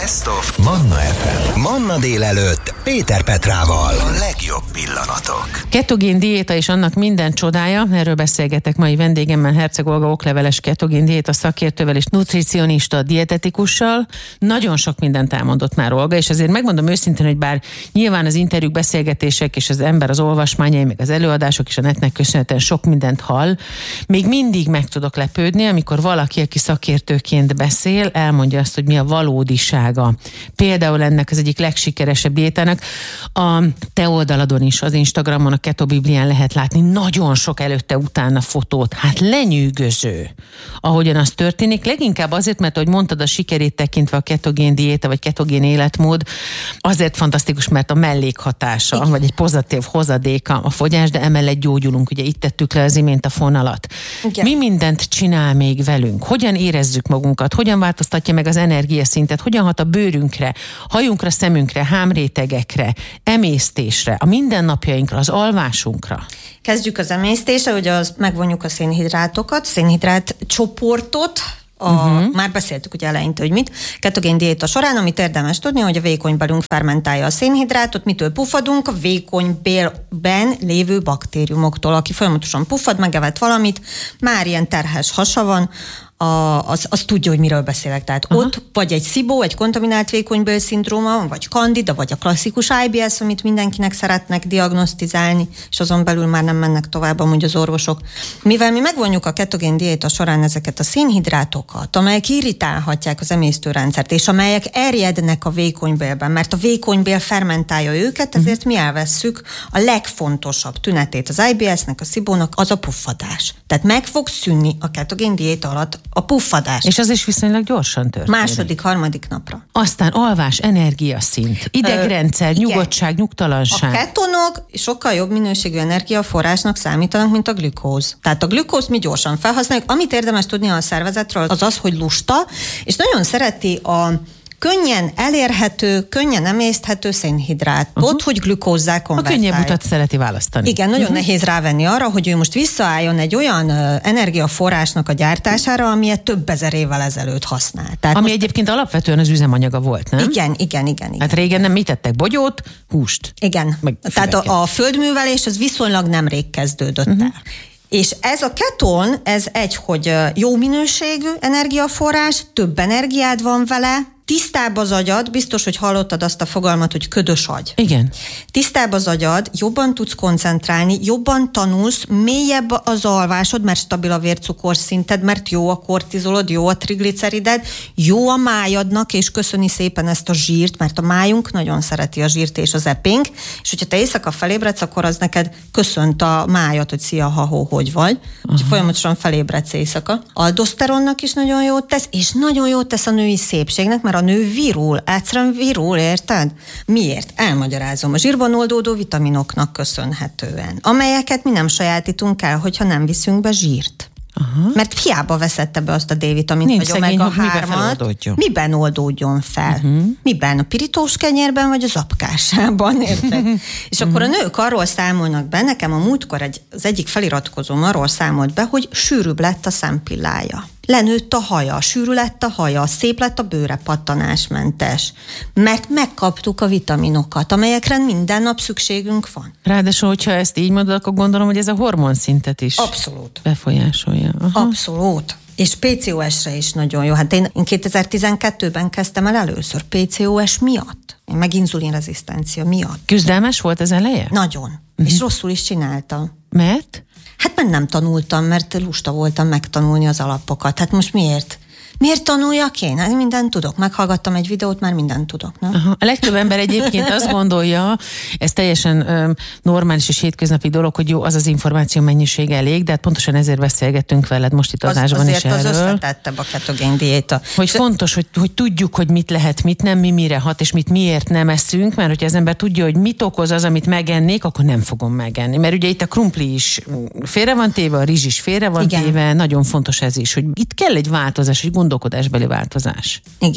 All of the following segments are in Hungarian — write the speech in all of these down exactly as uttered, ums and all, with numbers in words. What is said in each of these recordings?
Best of Manna ef em. Manna délelőtt Péter Petrával. A legjobb pillanatok. Ketogén diéta és annak minden csodája. Erről beszélgetek mai vendégemmel, Herceg Olga okleveles ketogén diéta szakértővel és nutricionista dietetikussal. Nagyon sok mindent elmondott már Olga, és azért megmondom őszintén, hogy bár nyilván az interjúk, beszélgetések és az ember az olvasmányai, meg az előadások és a netnek köszönhetően sok mindent hall, még mindig meg tudok lepődni, amikor valaki, aki szakértőként beszél, elmondja azt, hogy mi a valódisága. Például ennek az egyik legsikeresebb diétának. A te oldaladon is, az Instagramon, a Keto Biblián lehet látni nagyon sok előtte-utána fotót. Hát lenyűgöző, ahogyan az történik. Leginkább azért, mert ahogy mondtad, a sikerét tekintve a ketogén diéta, vagy ketogén életmód, azért fantasztikus, mert a mellékhatása, igen, vagy egy pozitív hozadéka a fogyás, de emellett gyógyulunk. Ugye itt tettük le az imént a fonalat. Igen. Mi mindent csinál még velünk? Hogyan érezzük magunkat? Hogyan változtatja meg az energiaszintet? Hogyan hat a bőrünkre, hajunkra, szemünkre, hámrétegekre, emésztésre, a mindennapjainkra, az alvásunkra? Kezdjük az emésztésre, hogy az, megvonjuk a szénhidrátokat, szénhidrát csoportot. A, uh-huh. Már beszéltük ugye eleinte, hogy mit. Ketogén diéta során, amit érdemes tudni, hogy a vékony belünk fermentálja a szénhidrátot, mitől puffadunk? A vékony bélben lévő baktériumoktól. Aki folyamatosan puffad, megevett valamit, már ilyen terhes hasa van, A, az, az tudja, hogy miről beszélek. Tehát aha, ott vagy egy szibó, egy kontaminált vékonybél-szindróma, vagy kandida, vagy a klasszikus I B S, amit mindenkinek szeretnek diagnosztizálni, és azon belül már nem mennek tovább amúgy az orvosok. Mivel mi megvonjuk a ketogén diéta során ezeket a szénhidrátokat, amelyek irritálhatják az emésztőrendszert, és amelyek erjednek a vékonybélben, mert a vékonybél fermentálja őket, ezért mi elvesszük a legfontosabb tünetét az I B S-nek, a szibónak, az a puffadás. Tehát meg fog szűnni a ketogén diéta alatt a puffadás. És az is viszonylag gyorsan történik. Második, harmadik napra. Aztán alvás, energiaszint, idegrendszer, Ö, nyugodtság, nyugtalanság. A ketonok sokkal jobb minőségű energiaforrásnak számítanak, mint a glükóz. Tehát a glükózt mi gyorsan felhasználjuk. Amit érdemes tudni a szervezetről, az az, hogy lusta, és nagyon szereti a könnyen elérhető, könnyen emészthető szénhidrátot, uh-huh. hogy glükózzá konvertálja. A könnyebb utat szereti választani. Igen, nagyon uh-huh. nehéz rávenni arra, hogy ő most visszaálljon egy olyan uh, energiaforrásnak a gyártására, amilyet több ezer évvel ezelőtt használt. Tehát Ami most... egyébként alapvetően az üzemanyaga volt, nem? Igen, igen, igen. igen. Hát régen nem mit tettek? Bogyót, húst. Igen. Tehát a, a földművelés az viszonylag nemrég kezdődött uh-huh. el. És ez a keton, ez egy, hogy jó minőségű energiaforrás, több energiád van vele, tisztább az agyad, biztos, hogy hallottad azt a fogalmat, hogy ködös agy. Igen. Tisztább az agyad, jobban tudsz koncentrálni, jobban tanulsz, mélyebb az alvásod, mert stabil a vércukorszinted, mert jó a kortizolod, jó a triglicerided, jó a májadnak, és köszöni szépen ezt a zsírt, mert a májunk nagyon szereti a zsírt és az epénk, és hogyha te éjszaka felébredsz, akkor az neked köszönt a májad, hogy szia, ha-hó, hogy vagy. Úgyhogy folyamatosan felébredsz éjszaka. Aldoszteronnak is nagyon jót tesz, és nagyon jót tesz a női szépségnek, mert a nő virul, egyszerűen virul, érted? Miért? Elmagyarázom. A zsírban oldódó vitaminoknak köszönhetően, amelyeket mi nem sajátítunk el, hogyha nem viszünk be zsírt. Aha. Mert hiába veszette be azt a D-vitamint, Nincs vagy omega hármat, miben oldódjon fel? Uh-huh. Miben? A pirítós kenyérben, vagy az apkásában, érted? És akkor a nők arról számolnak be, nekem a múltkor egy, az egyik feliratkozóm arról számolt be, hogy sűrűbb lett a szempillája. Lenőtt a haja, sűrű lett a haja, szép lett a bőre, pattanásmentes. Mert megkaptuk a vitaminokat, amelyekre minden nap szükségünk van. Ráadásul, hogyha ezt így mondod, akkor gondolom, hogy ez a hormonszintet is abszolút befolyásolja. Aha. Abszolút. És pé cé o esre is nagyon jó. Hát én, én kétezer-tizenkettőben kezdtem el először pé cé o es miatt. Meg inzulinrezisztencia miatt. Küzdelmes volt az eleje? Nagyon. Uh-huh. És rosszul is csináltam. Mert? Hát mert nem tanultam, mert lusta voltam megtanulni az alapokat. Hát most miért? Miért tanuljak én? Hát mindent tudok. Meghallgattam egy videót, már mindent tudok. Nem? Aha. A legtöbb ember egyébként azt gondolja, ez teljesen ö, normális és hétköznapi dolog, hogy jó, az az információ mennyiség elég, de hát pontosan ezért beszélgettünk veled most itt adásban az, is erről. Azért az összetettebb a ketogén diéta. Hogy de... fontos, hogy, hogy tudjuk, hogy mit lehet, mit nem, mi mire hat, és mit miért nem eszünk, mert hogyha az ember tudja, hogy mit okoz az, amit megennék, akkor nem fogom megenni. Mert ugye itt a krumpli is félre van téve, a rizs is félre van Igen. téve, nagyon fontos ez is, hogy itt kell egy változás, egy gondolkodásbeli változás. Igen.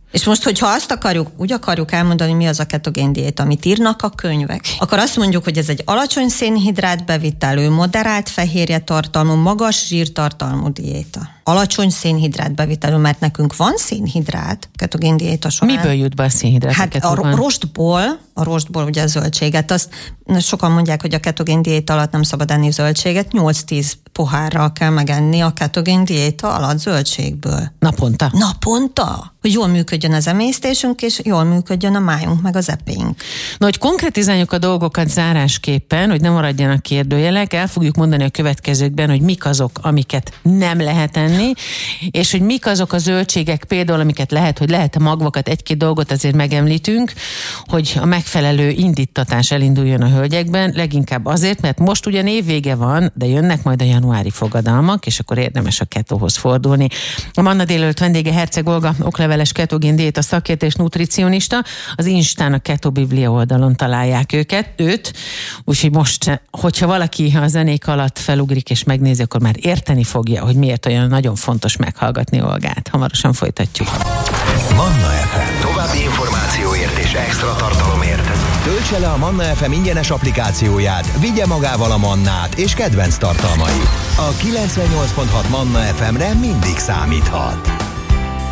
És most, hogyha azt akarjuk, úgy akarjuk elmondani, mi az a ketogén diéta, amit írnak a könyvek, akkor azt mondjuk, hogy ez egy alacsony szénhidrát bevitelő, moderált fehérje tartalmú, magas zsírtartalmú diéta. Alacsony szénhidrát bevitelő, mert nekünk van szénhidrát ketogén diéta során. Miből jut be a szénhidrát? Hát a rostból, a rostból ugye a zöldséget, azt sokan mondják, hogy a ketogén diéta alatt nem szabad enni zöldséget, nyolc-tíz pohárral kell megenni a ketogén diéta alatt zöldségből. Naponta? Naponta! Hogy jól működjön az emésztésünk, és jól működjön a májunk, meg az epénk. Na, hogy konkretizáljuk a dolgokat zárásképpen, hogy ne maradjanak kérdőjelek, el fogjuk mondani a következőkben, hogy mik azok, amiket nem lehet enni, és hogy mik azok a zöldségek például, amiket lehet, hogy lehet a magvakat, egy-két dolgot azért megemlítünk, hogy a megfelelő indítatás elinduljon a hölgyekben, leginkább azért, mert most ugyan évvége van, de jönnek majd a januári fogadalmak, és akkor érdemes a ketóhoz fordulni. A Manna délelőtt vendége Herceg Olga, okleveles ketogén diéta szakértő és nutricionista, az Instán a Keto Biblia oldalon találják őket, őt, úgyhogy most, hogyha valaki a zenék alatt felugrik és megnézi, akkor már érteni fogja, hogy miért olyan nagyon fontos meghallgatni Olgát. Hamarosan folytatjuk. Manna ef em. További információért és extra tartalomért töltse le a Manna ef em ingyenes applikációját, vigye magával a Mannát és kedvenc tartalmait. A kilencvennyolc pont hat Manna ef emre mindig számíthat.